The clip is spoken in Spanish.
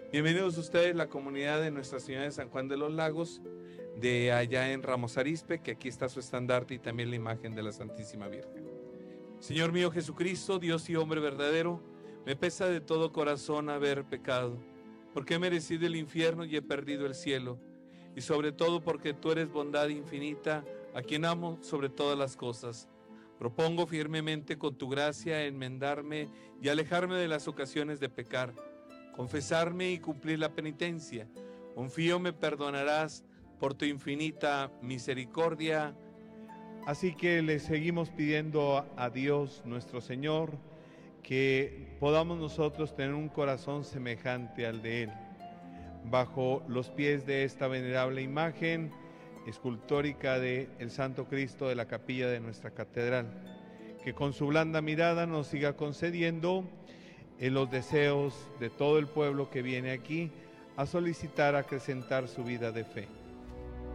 Bienvenidos ustedes, la comunidad de Nuestra Señora de San Juan de los Lagos, de allá en Ramos Arizpe, que aquí está su estandarte y también la imagen de la Santísima Virgen. Señor mío Jesucristo, Dios y hombre verdadero, me pesa de todo corazón haber pecado, porque he merecido el infierno y he perdido el cielo, y sobre todo porque tú eres bondad infinita, a quien amo sobre todas las cosas. Propongo firmemente con tu gracia enmendarme y alejarme de las ocasiones de pecar, confesarme y cumplir la penitencia. Confío me perdonarás por tu infinita misericordia. Así que le seguimos pidiendo a Dios nuestro Señor que podamos nosotros tener un corazón semejante al de Él. Bajo los pies de esta venerable imagen escultórica de el Santo Cristo de la capilla de nuestra catedral, que con su blanda mirada nos siga concediendo los deseos de todo el pueblo que viene aquí a solicitar acrecentar su vida de fe.